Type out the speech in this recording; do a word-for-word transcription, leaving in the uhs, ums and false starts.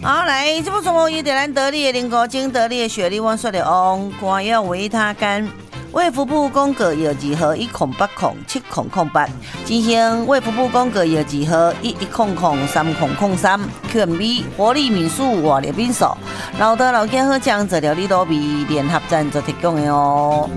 好，来，这部节目由德兰得利的林国精得利的雪莉温说的翁关药维他干。卫福部公告药剂号一空八空七空空八，进行卫福部公告药剂号一一空空三空空三 Q M B 活力民宿活力民宿，老的老健好酱这料理都比联合赞助提供的哦。